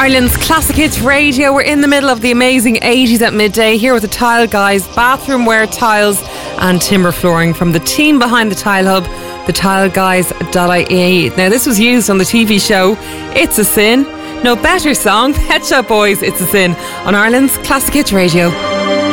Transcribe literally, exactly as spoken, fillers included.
Ireland's Classic Hits Radio. We're in the middle of the amazing eighties at midday here with the Tile Guys, bathroom wear tiles and timber flooring from the team behind the Tile Hub, the tile guys dot I E. Now, this was used on the T V show It's a Sin. No better song, Pet Shop Boys, It's a Sin, on Ireland's Classic Hits Radio.